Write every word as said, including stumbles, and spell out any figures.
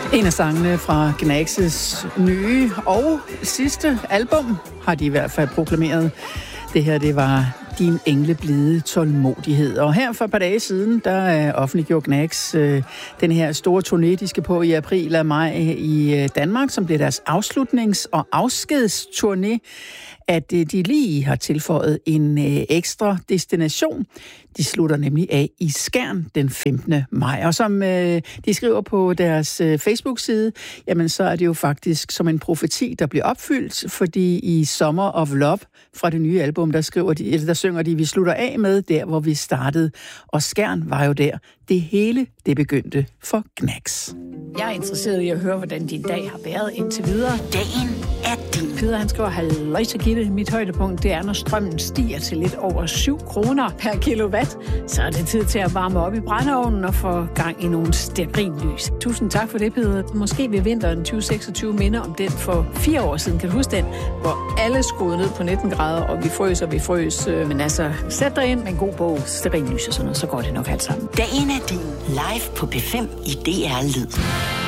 En af sangene fra Gnags' nye og sidste album har de i hvert fald proklameret. Det her, det var Din engleblide tålmodighed. Og her for et par dage siden, der offentliggjorde Gnags øh, den her store turné, de skal på i april og maj i Danmark, som bliver deres afslutnings- og afskedsturné, at øh, de lige har tilføjet en øh, ekstra destination. De slutter nemlig af i Skjern den femtende maj. Og som øh, de skriver på deres øh, Facebook-side, jamen så er det jo faktisk som en profeti, der bliver opfyldt, fordi i Summer of Love fra det nye album, der skriver de, eller der synger de, vi slutter af med der, hvor vi startede. Og Skjern var jo der. Det hele, det begyndte for Gnags. Jeg er interesseret i at høre, hvordan din dag har været indtil videre. Dagen er din. Peder, han skriver, halløj så Gitte. Mit højdepunkt, det er, når strømmen stiger til lidt over syv kroner per kilowatt. Så er det tid til at varme op i brændeovnen og få gang i nogle stearinlys. Tusind tak for det, Peder. Måske vil vinteren tyve seksogtyve minde om den for fire år siden. Kan du huske den? Hvor alle skruede ned på nitten grader, og vi frøs og vi frøs. Men altså, sæt dig ind med en god bog, stearinlys og sådan noget, så går det nok alt sammen. Dagen er din. Live på P fem i D R Lyd.